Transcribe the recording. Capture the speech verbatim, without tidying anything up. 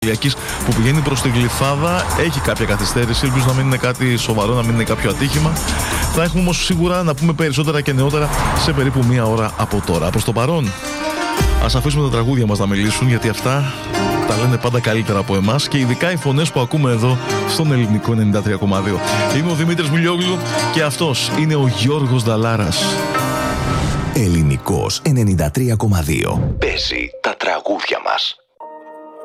που πηγαίνει προς τη Γλυφάδα. Έχει κάποια καθυστέρηση, ελπίζω να μην είναι κάτι σοβαρό, να μην είναι κάποιο ατύχημα. Θα έχουμε όμως σίγουρα να πούμε περισσότερα και νεότερα σε περίπου μία ώρα από τώρα. Προς το παρόν, ας αφήσουμε τα τραγούδια μας να μιλήσουν, γιατί αυτά τα λένε πάντα καλύτερα από εμάς και ειδικά οι φωνές που ακούμε εδώ στον Ελληνικό ενενήντα τρία κόμμα δύο. Είμαι ο Δημήτρης Μιλιόγλου και αυτός είναι ο Γιώργος Νταλάρας. Ελληνικός ενενήντα τρία κόμμα δύο. Παίζει τα τραγούδια μας.